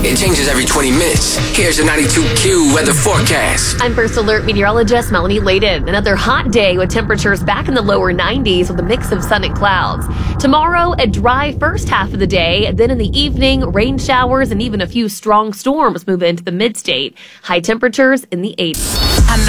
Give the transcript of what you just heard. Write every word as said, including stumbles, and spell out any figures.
It changes every twenty minutes. Here's your ninety-two Q weather forecast. I'm First Alert meteorologist Melanie Layden. Another hot day with temperatures back in the lower nineties with a mix of sun and clouds. Tomorrow, a dry first half of the day. Then in the evening, rain showers and even a few strong storms move into the mid-state. High temperatures in the eighties.